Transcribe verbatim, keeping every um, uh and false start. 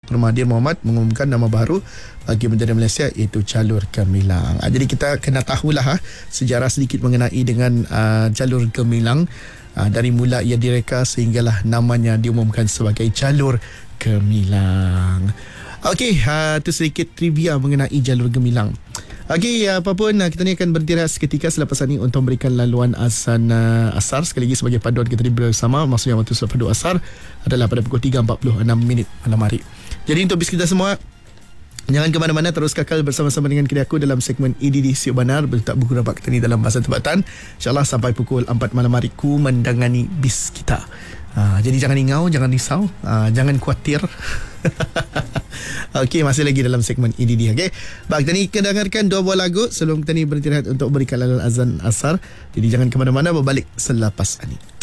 Mahathir Mohamad mengumumkan nama baru bagi Menteri Malaysia, iaitu Jalur Gemilang. Ha, jadi kita kena tahulah ha, sejarah sedikit mengenai dengan uh, Jalur Gemilang. Uh, dari mula ia direka sehinggalah namanya diumumkan sebagai Jalur Gemilang. Okey, uh, itu sedikit trivia mengenai Jalur Gemilang. Okey, apa pun kita ni akan berhenti seketika selepas ini untuk memberikan laluan azan uh, asar. Sekali lagi sebagai paduan kita ni bersama, maksudnya waktu solat fardu asar adalah pada pukul tiga empat puluh enam minit malam hari. Jadi untuk bis kita semua, jangan ke mana-mana, terus kekal bersama-sama dengan kiri aku dalam segmen E D D Siok Banar, berletak buku rapat kita ni dalam bahasa tempatan. InsyaAllah sampai pukul empat malam hari ku mendangani bis kita. Ha, jadi jangan ingau, jangan risau, ha, jangan khawatir. Okey, masih lagi dalam segmen E D D. Okey, baik, kita ni dengarkan dua buah lagu sebelum kita ni berhenti untuk berikan laluan azan asar. Jadi jangan ke mana-mana, berbalik selepas ini.